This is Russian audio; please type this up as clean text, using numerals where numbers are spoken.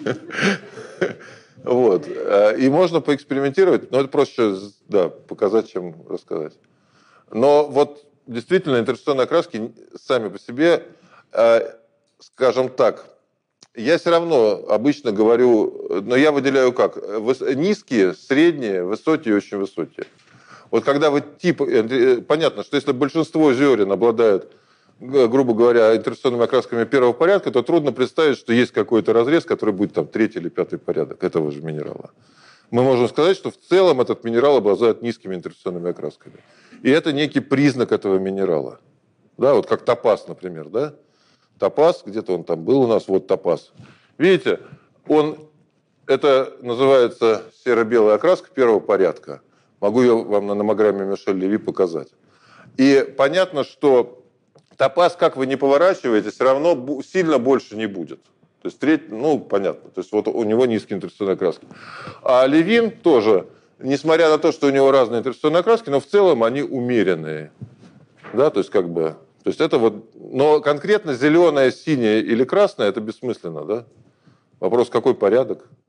Вот. И можно поэкспериментировать, но это проще показать, чем рассказать. Но вот действительно интерференционные окраски сами по себе, скажем так, я все равно обычно говорю, но я выделяю как? Низкие, средние, высокие и очень высокие. Вот когда вы понятно, что если большинство зерен обладают, грубо говоря, интерференционными окрасками первого порядка, то трудно представить, что есть какой-то разрез, который будет там третий или пятый порядок этого же минерала. Мы можем сказать, что в целом этот минерал обладает низкими интерференционными окрасками. И это некий признак этого минерала. Да, вот как топаз, например, да? Топаз, где-то он там был у нас, вот топаз. Видите, это называется серо-белая окраска первого порядка. Могу я вам на номограмме Мишель Леви показать. И понятно, что топаз, как вы не поворачиваете, все равно сильно больше не будет. То есть понятно. То есть вот у него низкие интерференционные окраски. А левин тоже, несмотря на то, что у него разные интерференционные окраски, но в целом они умеренные. Да, то есть то есть это вот, но конкретно зеленое, синее или красное, это бессмысленно, да? Вопрос, какой порядок?